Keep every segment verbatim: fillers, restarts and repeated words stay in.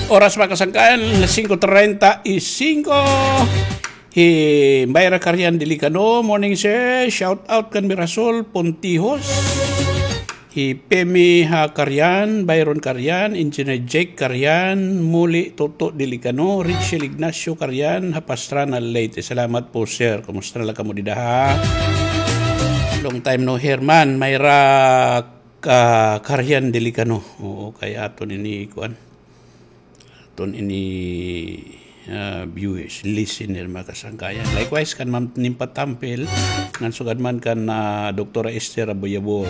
Oras mga kasangkayan, five thirty-five. Hi Mayra Carian Delicano, morning sir. Shout out kan Mirasol Pontihos. Hi Pemi Ha Carian, Byron Carian, Engineer Jake Carian, Muli Toto Delicano, Richel Ignacio Carian, Hapastrana Leyte. Salamat po sir. Kumusta na lang kamo didaha? Long time no here man. Mayra ka Carian Delicano. Oo, kay aton ini kuan. Aton ini uh, viewers, listener mga kasangkayan. Likewise kan Ma'am Nimpa Tampil, ngan sugad man kan uh, Doktora Esther Aboyabor.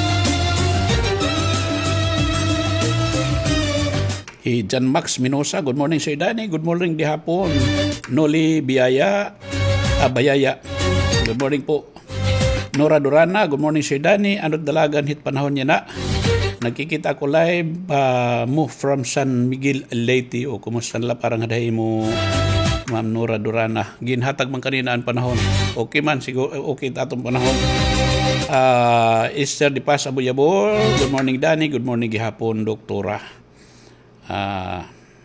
Hi John Max Minosa, good morning Sir Danny, good morning di hapon. Noli Biyaya, Abayaya, good morning po. Nora Durana, good morning Sir Danny, anot dalagan hit panahon niya na. Nakikita ko live uh, mo from San Miguel Leyte. O kumusta nila parang hadahin mo Ma'am Nora Durana. Ginhatag man kanina ang panahon. Okay man, siguro okay tatong panahon. Uh, Esther Di Paz Abuyabor, good morning Danny, good morning gihapon Doktora. Uh,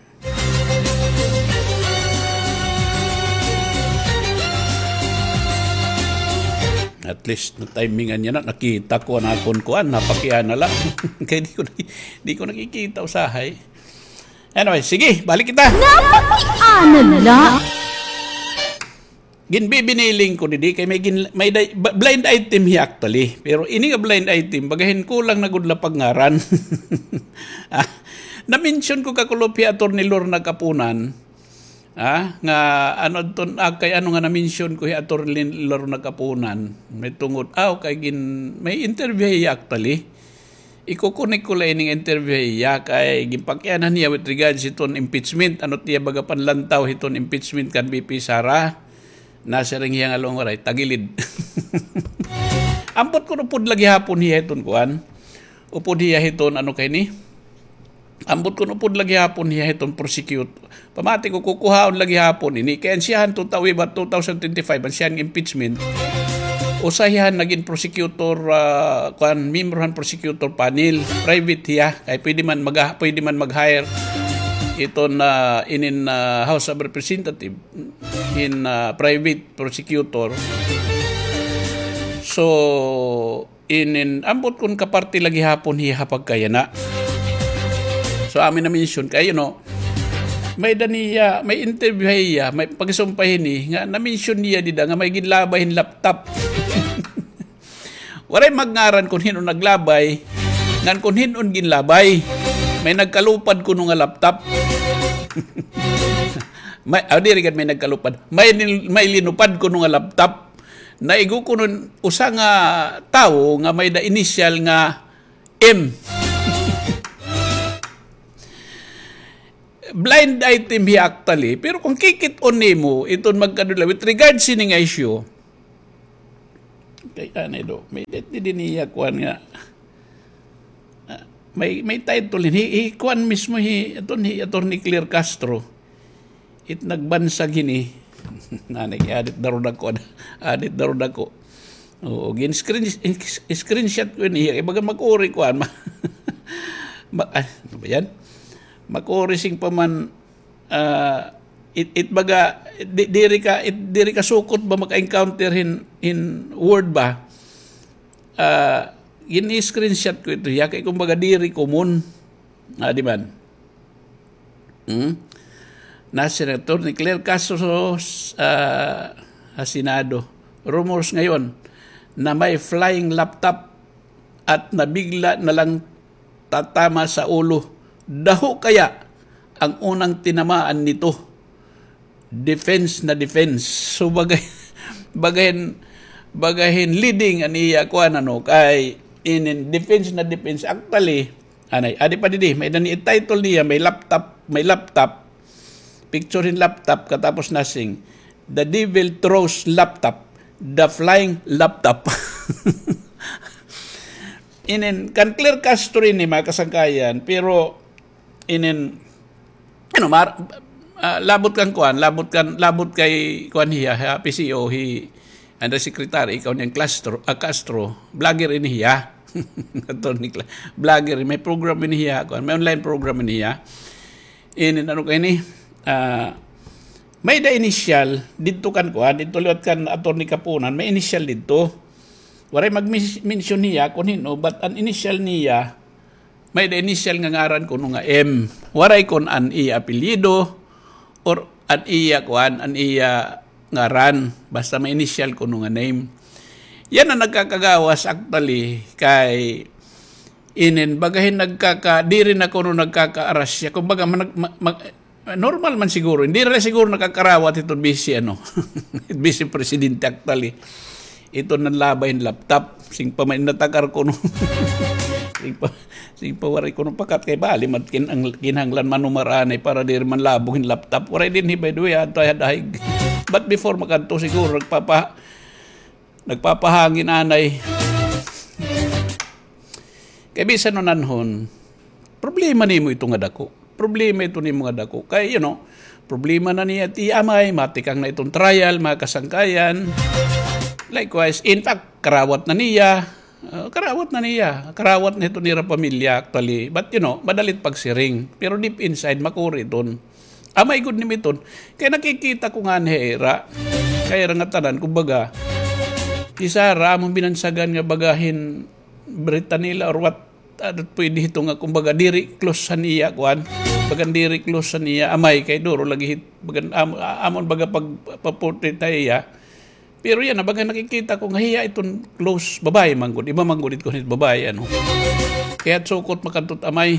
At least na timingan niya na nakita ko na akon kuan napakian na lang. Kaya di ko di ko nakikita usahay. Anyway, sige, balik kita. Napakian na. Ginbibiniling ko di kay may gin, may di, blind item hi actually. Pero ini nga blind item bagahin kulang na gud la pangaran. ah, na-mention ko kakulopi Attorney Lorna Kapunan. Ah, nga ano ton ah, kay ano nga na-mention ko hi Attorney Lorna Kapunan. May tungod aw kay gin may interview hiya actually. Ikukunik ko lang ning interview hiya kay ginpakyanan niya with regards iton impeachment. Ano tiya baga panlantaw iton impeachment kan B P Sara. Nasa ring hiya nga longwaray tagilid. Ampot ko upod lagi hapon hiya iton kuan. Upod hiya iton ano kay ni? Ambot ko upod lagi hapon hiya iton prosecute. Pamati ko kukuhaon lagi hapon ini kaya siyahan tutawi ba twenty twenty-five ang siyahan impeachment. Usahihan naging prosecutor uh, kuan memberhan prosecutor panel private hiya kay pwede man mag pwede man mag-hire iton uh, inin uh, House of Representative in uh, private prosecutor. So inin ambot kun kaparte lagi hapon hiya pagkaya na. So amin na mention kay you know may daniya, may interview hiya, may pagsumpahin ni nga na-mention niya dida nga may ginlabahin laptop. Waray magngaran kung hinon naglabay, ngan kung hinon ginlabay, may nagkalupad kuno nga laptop. may aw diri gid may nagkalupad. May may linupad kuno nga laptop. Naigo kuno usa nga tawo nga may da initial nga M. Blind item hiya actually, pero kung kikit on nimo iton magkadula with regards sini nga issue kay ano do may det din niya kuan nga uh, may may title hi, hi kuan mismo hi aton hi Attorney Claire Castro it nagbansag hini nanay adit darod ako adit darod ako o gin screen screenshot ko ni ibaga mag-uri kuan ma, ma ano ba yan mag-orising pa man uh, it, it baga di, diri ka it, diri ka sukot ba maka-encounter in in word ba uh, gini screenshot ko ito ya kay kumbaga diri common ah, di man hmm? na Senator ni Claire Castro uh, Senado rumors ngayon na may flying laptop at nabigla na lang tatama sa ulo. Daho kaya ang unang tinamaan nito defense na defense. So bagay bagahin bagahin leading aniya kuan ano kay in, in defense na defense actually anay adi pa didi may dani title niya may laptop may laptop picture in laptop katapos nasing the devil throws laptop the flying laptop. Inin kan Claire Castro ni mga kasangkayan pero inin ano mar uh, labot kan kuan labot kan labot kay kuan hiya ha, P C O hi under secretary ikaw niyang Castro uh, Castro vlogger ini hiya vlogger may program ini hiya kuan may online program ini hiya in ano kay ni ah, may da initial dito kan ko dito liwat kan attorney Kapunan may initial dito waray mag-mention niya kung hino but an initial niya may da initial nga ngaran ko nga M waray kon an iya apelyido or an iya kuan an iya ngaran basta may initial ko nga name yan ang nagkakagawas actually kay inin bagahin nagkaka di rin ako nung nagkakaaras siya kumbaga man, ma, ma, normal man siguro hindi rin siguro nakakarawat itong busy ano busy presidente actually ito nang labay yung laptop sing pa may natakar ko nung sing pa sing pa waray ko nung pakat kay bali mat kin ang kinahanglan manumaranay para di rin man labog yung laptop waray din hibay doy ato hadahig but before makanto siguro nagpapa nagpapahangin anay kaya bisa no nanhon, problema ni mo ito nga dako. Problema ito ni mo nga dako. Kaya, you know, problema na niya ti amay, matikang na itong trial, mga kasangkayan. Likewise, in fact, karawat na niya. Uh, karawat na niya. Karawat na ito nira pamilya, actually. But, you know, madalit pagsiring. Pero deep inside, makuri ito. Amay good ni ito. Kaya nakikita ko nga nihera. Kaya nga tanan, kumbaga, isa ramong binansagan nga bagahin Britanila or what ano pwede ito nga kumbaga diri close sa niya kuan bagan diri close sa niya amay kay duro lagi hit bagan am, amon baga pag paportrait ya pero yan baga nakikita ko nga hiya itong close babae manggod iba manggod ko nit babae ano kaya sukot makantot amay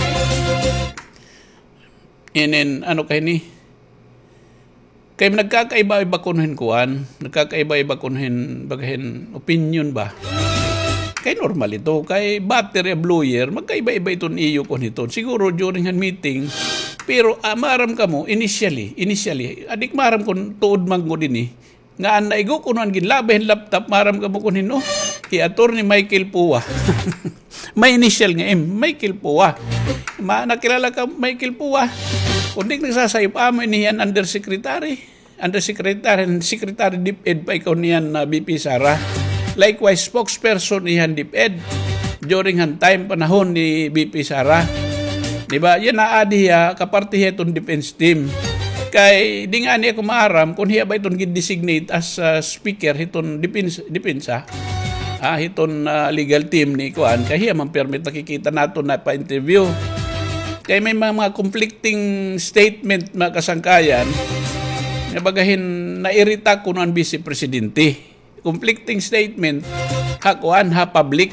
inen ano kay ni kay nagkakaiba-iba kunhin kuan nagkakaiba-iba kunhin bagahin opinion ba kay normal ito, kay battery blower, magkaiba-iba itong iyo ko nito. Siguro during a meeting, pero ah, maram ka mo, initially, initially, adik maram kung tuod man ko din eh, nga anaigo kung ang ginlabahin laptop, maram ka mo kung hino, kay attorney Michael Pua. May initial nga, eh, Michael Pua. Ma, nakilala ka Michael Pua? Kung di nagsasayop, amo niyan undersecretary, undersecretary, secretary DepEd pa ikaw niyan na uh, B P Sara. Likewise, spokesperson ni DepEd during han time panahon ni B P Sara. Diba? Yan na adiya kapartihe itong defense team. Kay di nga niya kumaaram kung hiya ba itong designate as uh, speaker itong defense, depensa. Ah, itong uh, legal team ni Kuan. Kaya hiya man permit nakikita nato na pa-interview. Kaya may mga, mga conflicting statement mga kasangkayan na bagahin nairita ko ng vice presidente. Conflicting statement, ha kuan, ha public.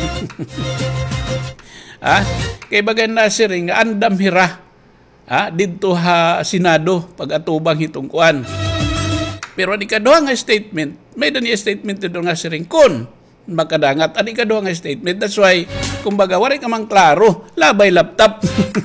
Ha? Kay bagan na siring, andam hira. Ha? Dito ha Senado, pag-atubang hitong kuan. Pero di kaduha nga statement, may dani statement dito nga siring, kun, makadangat, adi kaduha nga statement. That's why, kumbaga, waray ka mang klaro, labay laptop.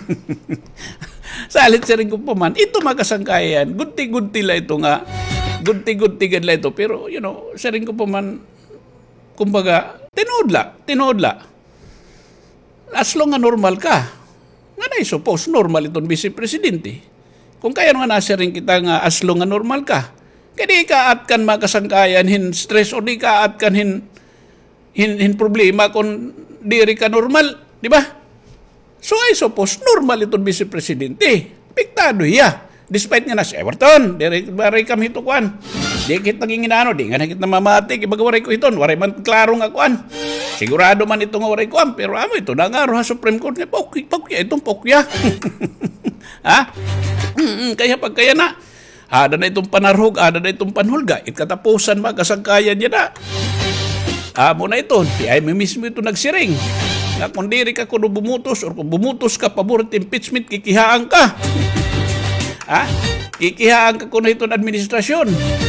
Salit siring ko pa man, ito makasangkayan, gunti-gunti la ito nga, gunti-gunti gadla ito. Pero, you know, saring ko pa man, kumbaga, tinodla, tinodla. As long nga normal ka, nga na suppose normal itong vice presidente. Kung kaya nga nasaring kita nga as long nga normal ka, kaya di ka at kan makasangkayan hin stress o di ka at kan hin, hin, hin problema kung di ka normal, di ba? So I suppose normal itong vice presidente. Piktado hiya. Despite nga na si Everton, waray kami ito kuan. Di kit naging inaano, di nga nakit na mamati, ibaga waray ko iton, waray man klaro nga kuan. Sigurado man ito nga waray kuan, pero amo ito, nangaro ha Supreme Court nga, pokya, pokya, itong pokya. Ha? Kaya pag kaya na, ada na itong panarhog, ada na itong panhulga, itkatapusan magkasangkayan niya na. Amo na ito, di ay may mismo ito nagsiring. Nga kung diri ka kung bumutos, or kung bumutos ka, paborit impeachment, kikihaan ka. Ha? Kikihaan ka kung itong administrasyon.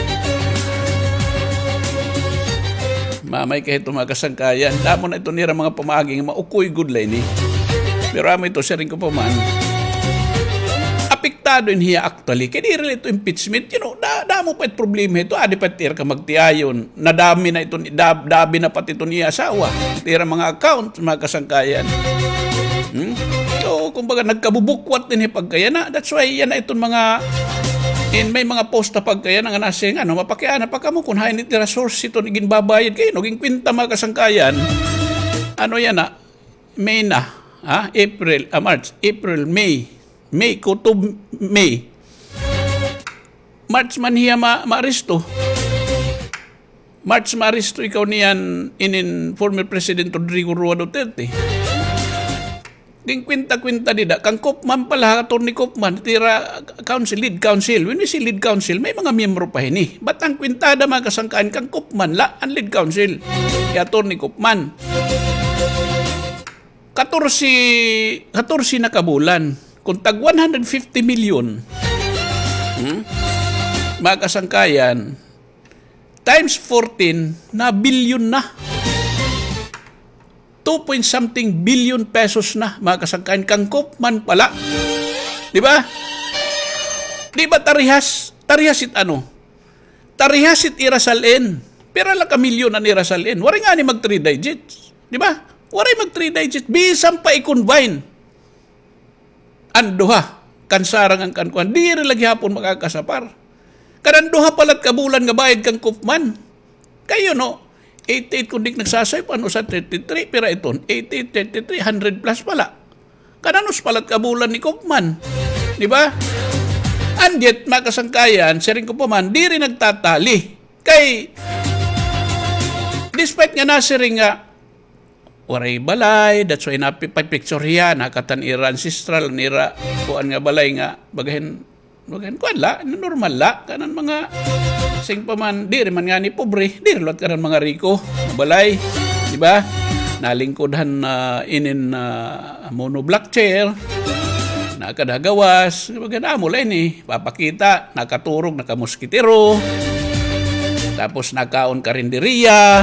Mamay kahit mga kasangkayan. Damo na ito nira mga pamaging maukoy good line eh. Pero amo ito, siya rin ko pa man. Apektado in hiya actually. Kaya di rin ito impeachment. You know, da, damo pa ito problema ito. Adi pa tira ka magtiayon. Nadami na ito, dab, dabi na pati ito niya asawa. Tira mga account, mga kasangkayan. Hmm? So, kumbaga, nagkabubukwat din yung pagkaya na. That's why, yan na itong mga, in may mga post na pagkaya na nga nasa yung, ano, mapakiana pa ka mo, kung hain iti resource ito, naging babayad kayo, naging kwinta mga kasangkayan, ano yan na, May na, ha? April, ah, March, April, May, May ko to May. March man hiya ma maaresto. March maaresto ikaw niyan inin former President Rodrigo Roa Duterte. Ding kwenta-kwenta dida kang Kopman pala Attorney Kopman tira council lead council. When we say lead council may mga miyembro pa hini. Ba't ang kwintada mga kasangkaan kang Kopman la ang lead council. Ya Attorney Kopman. fourteen fourteen na kabulan. Kung tag one hundred fifty million. Hmm? Mga kasangkayan, times fourteen na billion na. two point something billion pesos na, mga kasangkayan. Kang Kopman pala. Di ba? Di ba tarihas? Tarihas it ano? Tarihas it irasalin. Pero lang ka milyon ang irasalin. Wari nga ni mag three digits. Di ba? Wari mag three digits. Bisang pa i-combine. Anduha. Kansarang ang kankuan. Di rin lagi hapon makakasapar. Karanduha palat kabulan nga bayad kang Kopman. Kayo no, eighty-eight kung dik nagsasay, paano sa thirty-three, pero iton, eighty-eight, thirty-three, one hundred plus pala. Kananos palat kabulan ni Kopman. Di ba? And yet, makasangkayan, siring ko pa man, di rin nagtatali. Kay, despite nga nasiring nga, waray balay, that's why napipicture hiya, nakatan ira ancestral, nira, kuan nga balay nga, bagahin, bagahin, kuan la, normal la, kanan mga, sing pa man, di rin man nga ni pobre, di rin lot kanan mga riko, balay, di ba? Nalingkodhan na uh, inin uh, mono black chair, nakadagawas, bagahin, ah, mula ini, papakita, nakaturog, nakamuskitero, tapos nakaon karinderiya,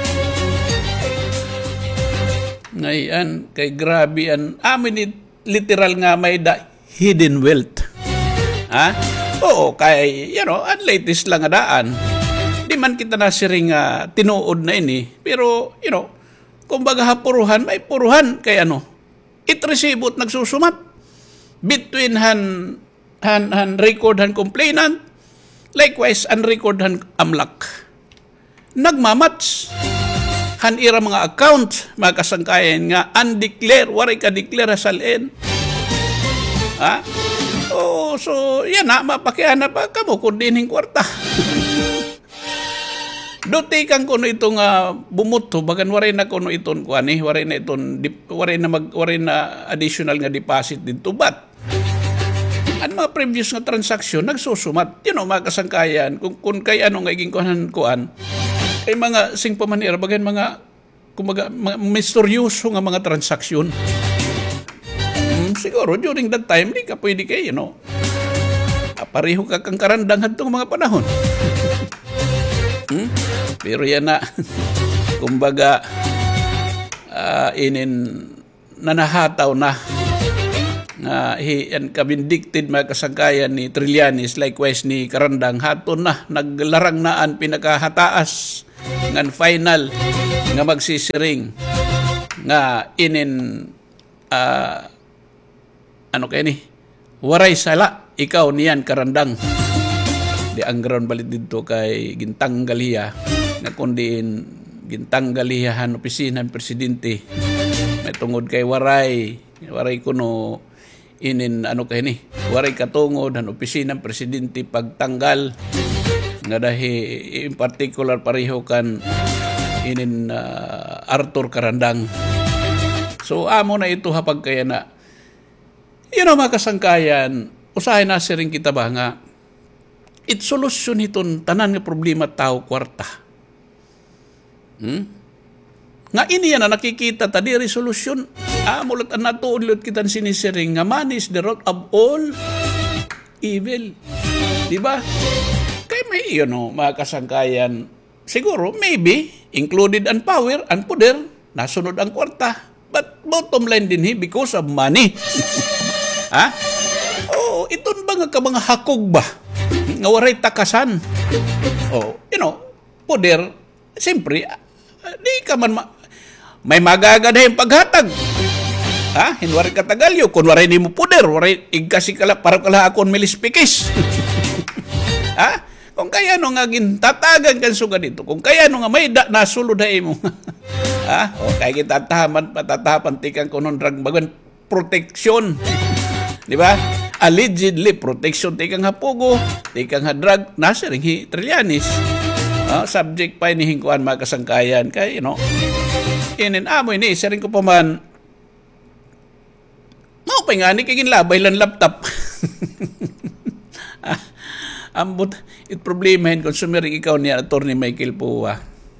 ngayon, kay grabe an amin literal nga may da hidden wealth. Ha? Oo, kay, you know, ang latest lang nga daan. Di man kita nasiring uh, tinuod na ini. Pero, you know, kung baga hapuruhan, may puruhan. Kay ano, it receive nagsusumat. Between han, han, han record han complainant, likewise, an record han amlak. Nagmamatch. Han ira mga account, mga kasangkayan nga, undeclare, waray ka declare salin. Ha? Oh, so, yan na, mapakihan na pa kamo kung dining kwarta. Dote kang kuno itong uh, bumuto, bagan waray na kuno itong kuani, waray na itong, waray na, mag, waray na additional nga deposit dito. But, ang mga previous nga transaksyon, nagsusumat. You know, mga kasangkayan, kung, kung kay ano nga iging kuhanan kuan, ay mga sing pamanira, bagan mga, kumaga, mga misteryoso nga mga transaksyon. Hmm, siguro, during that time, di ka pwede kayo, you know, pareho ka kang karandang itong mga panahon. hmm? Pero yan na, kumbaga, uh, inin, nanahataw na, nga uh, he and kabindicted mga kasangkayan ni Trillanes, likewise ni Karandang, haton na naglarang naan pinakahataas ngan final nga magsisiring nga inin uh, ano kay ni waray sala ikaw niyan Karandang. Di ang ground balit dito kay gintanggal hiya nga kundiin gintanggal hiyahan opisina ng presidente may tungod kay waray waray kuno inin ano kay ni waray katungod han opisina ng presidente pagtanggal nga dahi in particular pareho kan inin uh, Arthur Karandang. So amo na ito hapag kaya na you know mga kasangkayan usahay na siring kita ba nga it solusyon iton tanan nga problema tao kwarta. Hmm? Nga ini yan na nakikita tadi resolusyon. Ah, mulat ang natuulot kitang sinisiring nga man is the root of all evil. Diba? Kaya may yun know, mga kasangkayan. Siguro, maybe, included ang power, ang poder, nasunod ang kwarta. But bottom line din, because of money. Ha? Oo, iton ba nga ka mga hakog ba? Nga waray takasan. Oh, you know, poder, siyempre, di ka man ma- may magaganda yung paghatag. Ha? Hinwari katagalyo. Kung waray ni mo puder, waray igkasi kala, para kala akong milispikis. Ha? Kung kaya no nga gintatagan kan suga dito. Kung kaya no nga may da, nasulod na mo. Ha? O kaya kitatahaman, patatahapan tikang kunon drag bagan proteksyon. Di ba? Allegedly, protection, tikang hapugo, tikang drug, nasa rin hi Trillanes. Uh, subject pa inihingkuan mga kasangkayan. Kaya, you know, inin amoy ni, isa rin ko pa man, no, pa nga ni, kaging labay lang laptop. ah, ambot, it problema hin, consumer ikaw niya, Attorney Michael Puwa.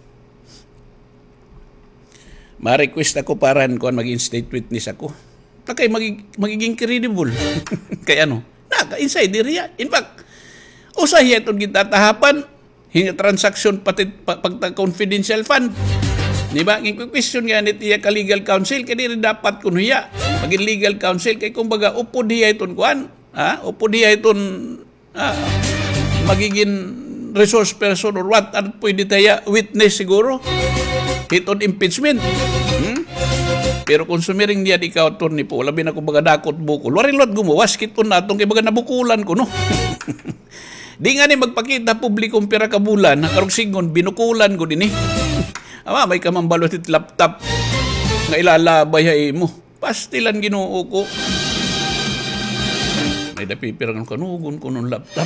Ma-request ako para kuan maging state witness ako. Takay magig, magiging credible. Kaya ano, naka-insider yan. In fact, usahiya itong gitatahapan, hinga transaction pati pagta-confidential fund. Diba? Ang question nga nit iya ka legal counsel, kaya rin dapat kuno hiya. Maging legal counsel, kaya kumbaga, upod hiya itong kuan, ha? Upod hiya itong ah, magiging resource person or what, ano pwede tayo witness siguro. Hit on impeachment. Hmm? Pero kung sumiring niya di ka attorney po, labi na kung baga dakot bukol. Warin lot gumawas, kiton natong kay baga nabukulan ko, no? Di nga ni magpakita publikong pira ka bulan, karong singon, binukulan ko din eh. Ama, may kamambalot it laptop nga ilalabay hay mo. Pastilan ginoo ko. May napipirang kanugon ko nung laptop.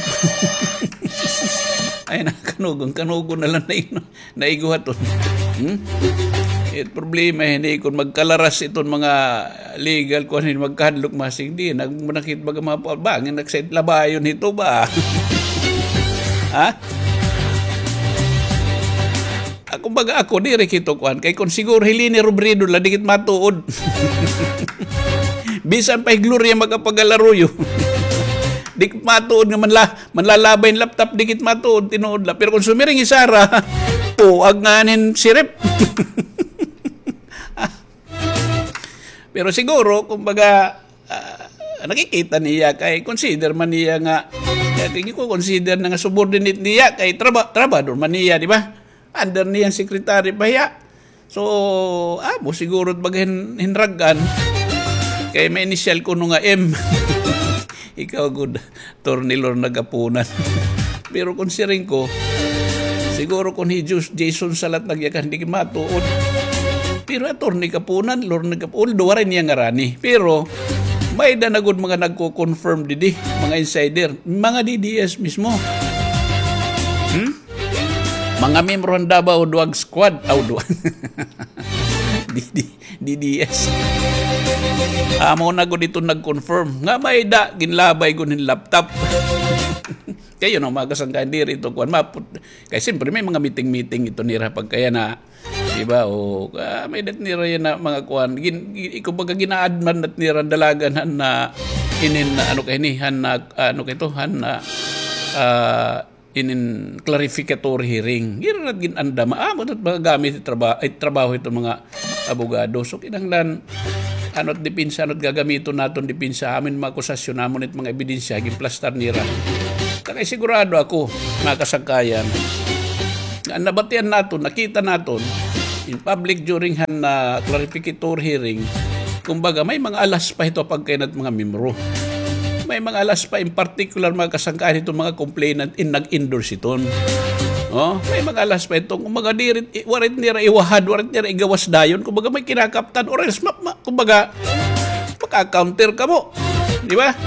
Ay na, kanugon, kanugon na lang na naiguhaton. Hmm? It problema, hindi kung magkalaras itong mga legal kung hindi magkahadlok masing di, nagmanakit baga mga bangin, nagsait labayon ito ba? Ha? Ako baga ako, di rekito kuhan, kay kung siguro hilini rubrido, ladikit matuod. Bisan pa'y gloria magkapagalaruyo. Dikit matuod nga manla, manlalabay yung laptop, dikit matuod, tinuod la. Pero kung sumiring isara, po, agnanin sirip. Pero siguro, kumbaga, uh, nakikita niya kay consider man niya nga, kaya tingin ko consider na nga subordinate niya kay traba, trabador man niya, di ba? Under niya secretary pa hiya. So, ah, mo siguro bagay hinragan, kay may initial ko nung nga M. Ikaw good, Tornilor nagapunan. Pero kung siring ko, siguro kung hi Jason Salat nagyakan, hindi matuod. Pero attorney kapunan, Lord nagapunan, although rin niya ngarani. Pero, may danagod mga nagko-confirm didi, mga insider, mga D D S mismo. Hmm? Mga membro ng Davao Duwag Squad, aw duwag. D D S. Amo na ko dito nag-confirm. Nga may da, ginlabay ko ng laptop. Kaya no, mga kasangkahan diri ito. Kaya siyempre may mga meeting-meeting ito nira pag kaya na, diba, o uh, may dat nira yan na mga kuhan. Ikaw baga gina-adman at nira dalagan han na inin na ano kayo ni, han na, uh, ano kayo to, han na, uh, inin clarificatory hearing. Gira ginandama. Ah, matot mga gamit trabaho, ay trabaho ito mga abogado. So, kinanglan, ano't dipinsa, ano't gagamito natin dipinsa amin mga akusasyon namon at mga ebidensya, giplastar nira. Kaya sigurado ako, mga kasangkayan, na nabatian natin, nakita natin, in public during han na uh, clarificatory hearing, kumbaga may mga alas pa ito pagkainat mga membro. May mga alas pa in particular mga kasangkayan itong mga complainant in nag-endorse ito. Oh, may mga alas pa itong kumbaga dirit, warit nira iwahad, warit nira igawas dayon, kumbaga may kinakaptan or else, ma, ma, kumbaga maka-counter ka mo. Di ba?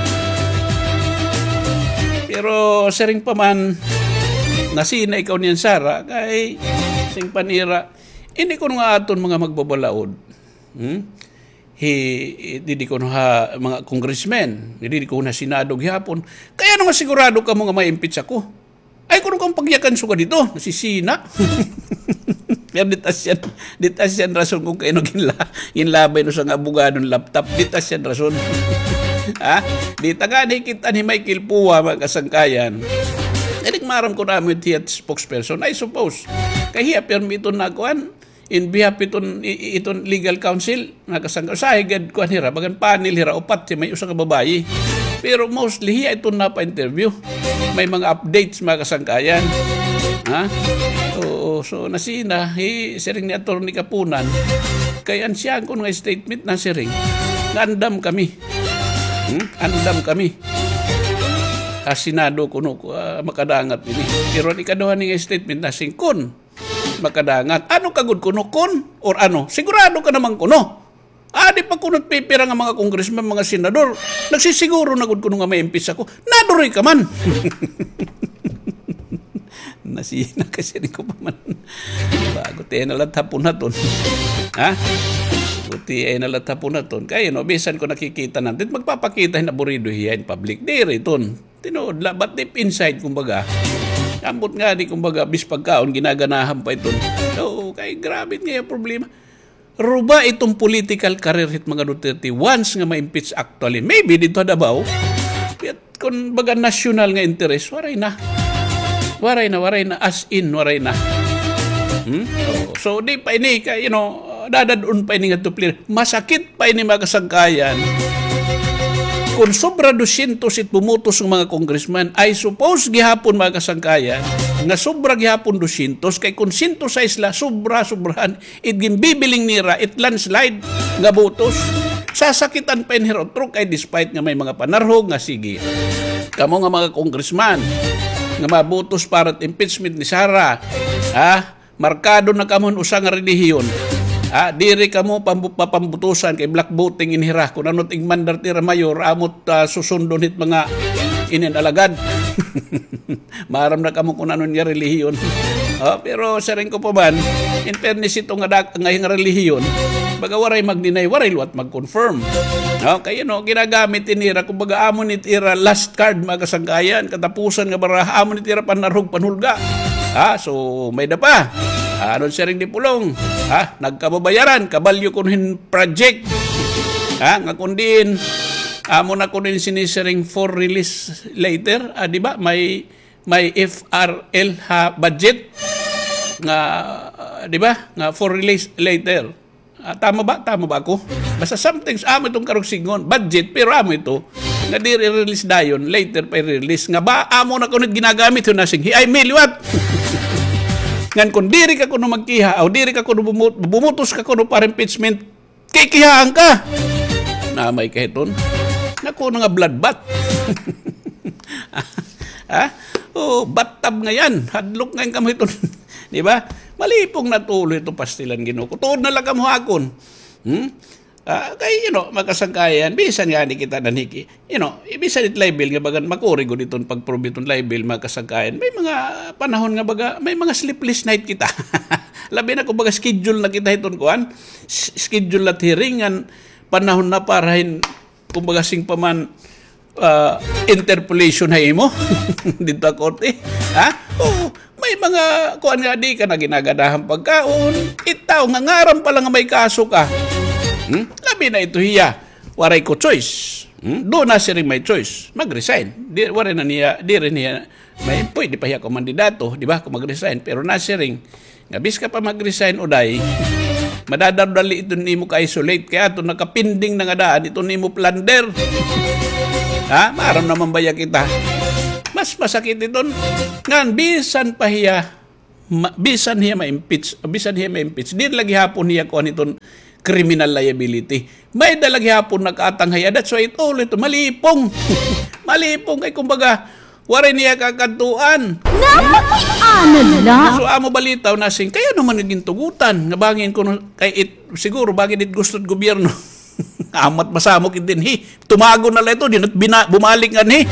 Pero sering pa man nasina ikaw niyan Sara, kay sing panira, hindi ko nga aton mga magbabalaod. Hmm? Hi, hindi ko na mga congressmen, hindi ko na senado gihapon. Kaya nung sigurado ka mo nga ma-impeach ako. Ay, kung kang pagyakan suka dito, nasisina. Pero ditas yan, ditas yan rason kung kayo ginla, ginlabay no sa nga abogado ng laptop, ditas yan rason. Ha? Dita nga kita ni Michael Puwa, mga kasangkayan. Inig maram ko namin tiyat spokesperson, I suppose. Kaya permi ito na kuhan, in behalf iton iton legal counsel nga kasangka sahigad ko hira bagan panel hira upat si may usa ka babayi, pero mostly hiya ito na pa interview, may mga updates mga kasangkayan, ha? Oo, so nasina hi siring ni attorney Kapunan kay ansyan ko nga statement na siring ngandam kami, hmm? Andam kami kasinado kuno uh, makadangat ini, pero ni kaduha ni statement na singkon makadangat. Ano kagud kuno kon? Or ano? Sigurado ka naman kuno. Ah, di pa kunot pipira nga mga congressman, mga senador. Nagsisiguro na gud kuno nga may impeach ako. Naduroy ka man. Nasina kasi rin ko pa man. Bago tayo nalat hapon na ton. Ha? Buti ay nalat hapon na ton. Kaya no, bisan ko nakikita natin, magpapakita na burido hiya in public. Di rin ton. Tinood la, but deep inside, kumbaga, ambot nga di, kumbaga, bis pagkaon, ginaganahan pa ito. So, kaya grabe nga yung problema. Ruba itong political career hit mga Duterte once nga ma-impeach actually. Maybe dito Davao. Yet, kung baga national nga interest, waray na. Waray na, waray na. As in, waray na. Hmm? So, so, di pa ini, you know, dadadun pa ini nga to clear. Masakit pa ini mga kasangkayan. Kung sobra dosyentos it bumutos ng mga congressman, I suppose gihapon mga kasangkayan, nga sobra gihapon dosyentos, kay kung one hundred size la, sobra-sobrahan, it gimbibiling nira, it landslide nga butos. Sasakitan pa in hirotro, kay despite nga may mga panarhog nga sige. Kamo nga mga congressman, nga mabutos para impeachment ni Sara, ha? Markado na kamon usang relihiyon. Ah, diri ka mo papambutusan kay black voting inhira kung ano't ing mandartira mayor amot uh, susundon hit mga ininalagad. Maram na kamo kung anon nga relihiyon. Oh, pero sa rin ko pa man, in fairness ito nga ngayong relihiyon, baga waray mag-deny, waray luwat mag-confirm. No, kaya no, ginagamit inira, kung baga amon itira last card mga kasangkayan, katapusan nga bara, amon itira panarog panhulga. Ah, so may dapa. Anon siya rin di pulong. Ha? Nagkababayaran, kabalyo kunin project. Ha? Nga kundiin, amo na kunin sinisiring for release later. Ah, di ba? May, may F R L ha budget. Nga, uh, di ba? Nga for release later. Ah, tama ba? Tama ba ako? Basta something, amo itong karugsingon. Budget, pero amo ito. Nga di re-release dayon, later pa release. Nga ba, amo na kunit ginagamit yun na sing, hi, ay, miliwat! Ngan kung diri ka kuno magkiha o diri ka kuno bumutos ka kuno para impeachment, kikihaan ka. Na may kahiton. Naku nga blood bath. Ha? Oh, battab nga yan. Hadlok nga yung kamahiton. Di ba? Malipong natuloy ito pastilan Ginoo. Tuod na lang kamuhakon. Hmm? Uh, kay, you know, makasangkayan, bisan nga ni kita naniki. You know, bisan it libel nga bagan makurigo ditong pag-prove itong libel makasangkayan. May mga panahon nga baga, may mga sleepless night kita. Labi na kung baga schedule na kita itong kuhan, schedule na hearingan, panahon na parahin, kung baga sing paman, uh, interpolation hay mo dito korte. Ha? Oo. May mga kuhan nga di ka na ginagadahan pagkaon. Itaw, nga ngaram pa lang nga may kaso ka. Hmm? Labi na ito hiya, waray ko choice. Hmm? Doon na siya rin may choice. Mag-resign. Di, waray na niya, di rin niya, may pwede pa hiya ko mandidato, di ba, kung mag-resign. Pero na siya rin, ngabis ka pa mag-resign o day, madadardali ito ni mo ka-isolate. Kaya ito nakapinding na nga daan, ito ni mo plunder. Ha? Maram naman baya kita. Mas masakit ito. Ngan, bisan pa hiya, ma, bisan hiya ma-impeach, bisan hiya ma-impeach, di lagi hapon hiya ko anitong criminal liability. May dalagi hapon nakatanghaya. That's why ito ulit. Malipong. Malipong. Kay kumbaga, waray niya kakantuan. Ano na? So, amo balitaw na sing, kaya naman naging tugutan. Nabangin ko, kay it, siguro, bagin it gusto at gobyerno. Amat masamok din, hi. Tumago na lang ito. Dinat bina, bumalik nga, hi.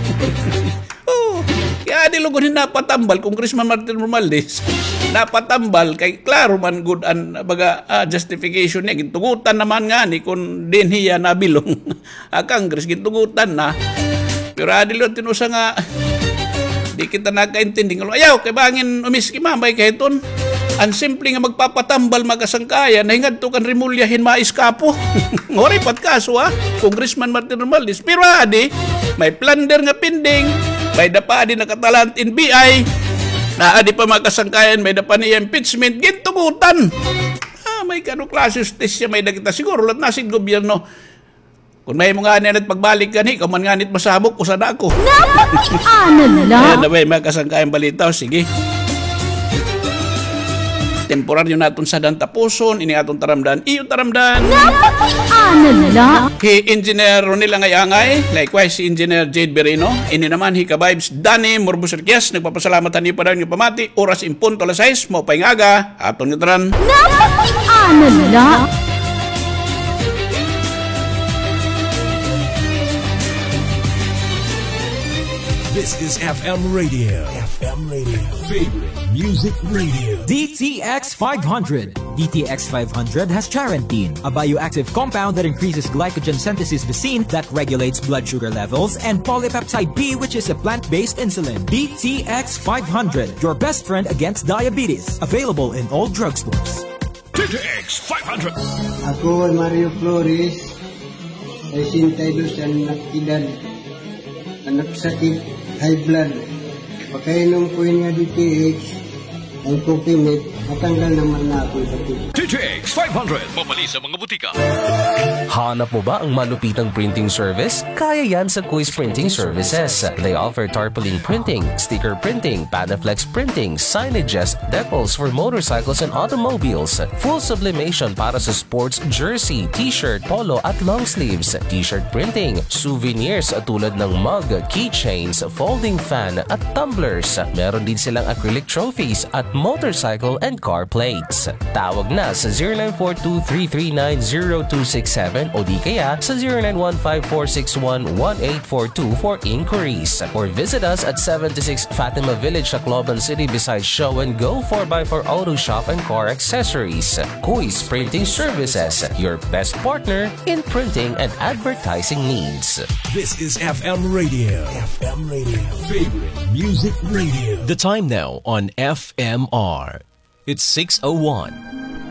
Oh, kaya di lugunin napatambal. Congressman Martin Romualdez. Napatambal kay klaro man good an baga uh, justification niya gintugutan naman nga ni kun din hiya nabilong a Congress gintugutan na pero adilo tinusa nga di kita nakaintindi ng ayaw kay bangin umiski mamay kay ton ang simple nga magpapatambal makasangkayan nahingad to kan rimulyahin maiskapo ngori pat kaso ha Congressman Martin Romualdez pero adi may plunder nga pending may dapa adi nakatalant in B I na adi pa makasangkayan, may dapan niya impeachment, gintugutan. Ah, may kano klase justisya, may nakita. Siguro, lahat nasin gobyerno. Kung may mga anit pagbalik ka ni, kaman nga anit masabok, usada ako. Ano na? Ayan na ba, may kasangkayan balitaw, sige. Temporaryo natin sa dan tapuson, ini atong taramdan, iyo taramdan. Ano na? Hi Engineer Ronel Angay-Angay, likewise si Engineer Jade Berino, ini naman hi ka-vibes Danny Morbuserkias, nagpapasalamat niyo pa daw yung pamati, oras impunto alas sais, mo paingaga, atong nitran. Ano na? This is F M Radio. F M Radio. Favorite Music Radio. D T X five hundred. D T X five hundred has charantine, a bioactive compound that increases glycogen synthesis Vicine that regulates blood sugar levels, and polypeptide B, which is a plant-based insulin. D T X five hundred, your best friend against diabetes. Available in all drugstores. D T X five hundred. Ako ay Mario Flores, ay sintaydos ang nakidad, anak sakit, high blood. Pagkainom ko yung D T X, ang kupimit, matanggal naman na ako ito. D T X five hundred. Mabali sa mga butika. Hanap mo ba ang malupitang printing service? Kaya yan sa Kuis Printing Services. They offer tarpaulin printing, sticker printing, Panaflex printing, signages, decals for motorcycles and automobiles, full sublimation para sa sports jersey, t-shirt, polo at long sleeves, t-shirt printing, souvenirs tulad ng mug, keychains, folding fan at tumblers. Meron din silang acrylic trophies at motorcycle and car plates. Tawag na sa zero nine four two, three three nine, zero two six seven o di kaya sa zero nine one five, four six one, one eight four two for inquiries. Or visit us at seventy-six Fatima Village, Tacloban City beside Show and Go four by four Auto Shop and Car Accessories. Kuis Printing Services, your best partner in printing and advertising needs. This is F M Radio. F M Radio. Favorite Music Radio. The time now on F M R. It's six oh one.